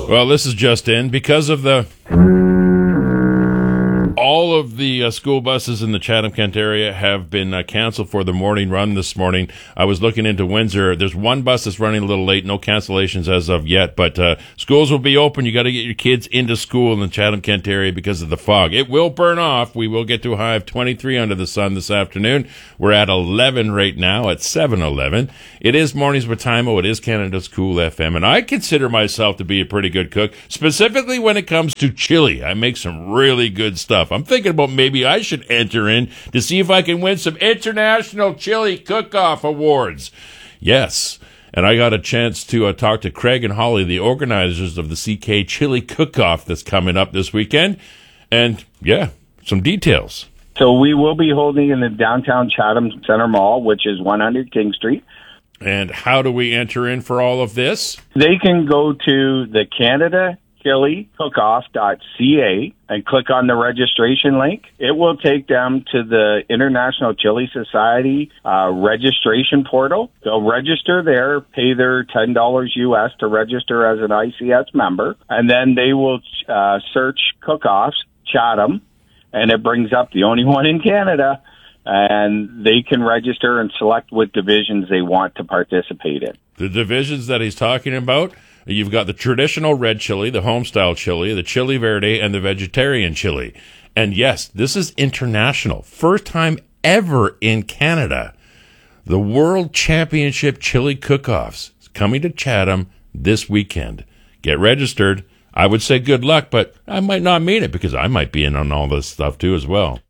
Well, this is just in. Because of all of the school buses in the Chatham-Kent area have been canceled for the morning run this morning. I was looking into Windsor. There's one bus that's running a little late. No cancellations as of yet, but schools will be open. You got to get your kids into school in the Chatham-Kent area because of the fog. It will burn off. We will get to a high of 23 under the sun this afternoon. We're at 11 right now at 7:11. It is Mornings with Timo. It is Canada's Cool FM, and I consider myself to be a pretty good cook, specifically when it comes to chili. I make some really good stuff. I'm thinking about maybe I should enter in to see if I can win some International Chili Cook-Off Awards. Yes. And I got a chance to talk to Craig and Holly, the organizers of the CK Chili Cook-Off that's coming up this weekend. And, yeah, some details. So we will be holding in the downtown Chatham Center Mall, which is 100 King Street. And how do we enter in for all of this? They can go to the CanadaChiliCookoff.ca and click on the registration link. It will take them to the International Chili Society registration portal. They'll register there, pay their $10 US to register as an ICS member, and then they will search Cook-Offs, Chatham, and it brings up the only one in Canada, and they can register and select what divisions they want to participate in. The divisions that he's talking about, you've got the traditional red chili, the home-style chili, the chili verde, and the vegetarian chili. And yes, this is international. First time ever in Canada. The World Championship Chili Cook-Offs is coming to Chatham this weekend. Get registered. I would say good luck, but I might not mean it because I might be in on all this stuff too as well.